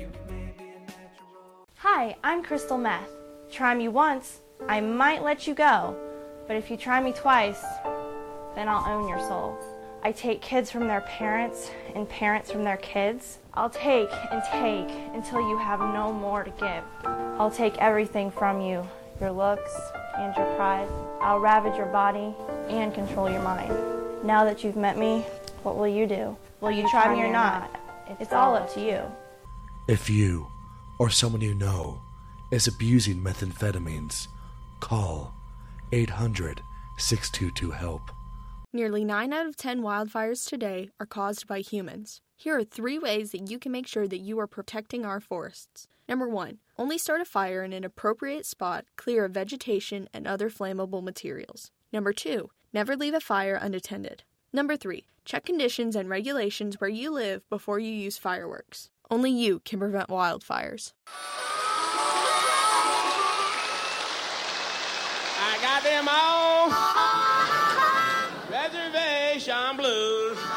Hi, I'm Crystal Meth. Try me once, I might let you go. But if you try me twice, then I'll own your soul. I take kids from their parents and parents from their kids. I'll take and take until you have no more to give. I'll take everything from you, your looks and your pride. I'll ravage your body and control your mind. Now that you've met me, what will you do? Will you try me or not? It's all up to you. If you or someone you know is abusing methamphetamines, call 800-622-HELP. Nearly 9 out of 10 wildfires today are caused by humans. Here are 3 ways that you can make sure that you are protecting our forests. Number 1, only start a fire in an appropriate spot clear of vegetation and other flammable materials. Number 2, never leave a fire unattended. Number 3, check conditions and regulations where you live before you use fireworks. Only you can prevent wildfires. I got them all reservation blues.